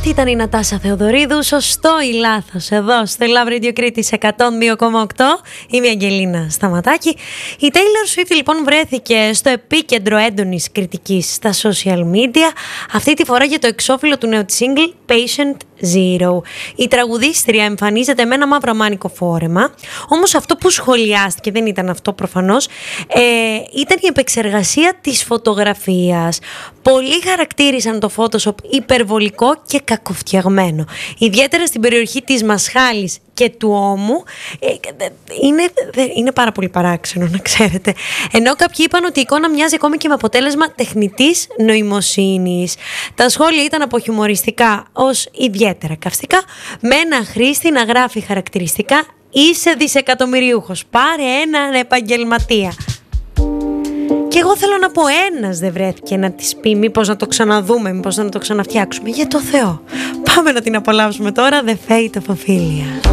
Αυτή ήταν η Νατάσα Θεοδωρίδου. Σωστό ή λάθος εδώ στο Love Radio Κρήτης 102,8. Είμαι η Αγγελίνα Σταματάκη. Η Taylor Swift λοιπόν βρέθηκε στο επίκεντρο έντονης κριτικής στα social media, αυτή τη φορά για το εξώφυλλο του νέου single Patient Zero. Η τραγουδίστρια εμφανίζεται με ένα μαύρο μάνικο φόρεμα, όμως αυτό που σχολιάστηκε δεν ήταν αυτό προφανώς, ήταν η επεξεργασία της φωτογραφίας. Πολλοί χαρακτήρισαν το Photoshop υπερβολικό και κακοφτιαγμένο. Ιδιαίτερα στην περιοχή της μασχάλης και του ώμου είναι πάρα πολύ παράξενο, να ξέρετε. Ενώ κάποιοι είπαν ότι η εικόνα μοιάζει ακόμη και με αποτέλεσμα τεχνητής νοημοσύνης. Τα σχόλια ήταν από χιουμοριστικά ως ιδιαίτερα καυστικά, με ένα χρήστη να γράφει χαρακτηριστικά «Είσαι δισεκατομμυριούχος, πάρε έναν επαγγελματία». Και εγώ θέλω να πω, ένας δεν βρέθηκε να της πει μήπως να το ξαναδούμε, μήπως να το ξαναφτιάξουμε. Για το Θεό. Πάμε να την απολαύσουμε τώρα, The Fate of Ophelia.